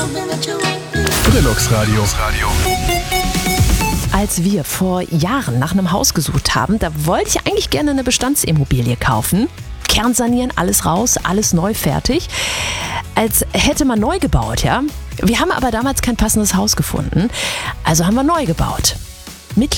Brillux Radio. Als wir vor Jahren nach einem Haus gesucht haben, da wollte ich eigentlich gerne eine Bestandsimmobilie kaufen. Kernsanieren, alles raus, alles neu, fertig. Als hätte man neu gebaut, ja. Wir haben aber damals kein passendes Haus gefunden, also haben wir neu gebaut.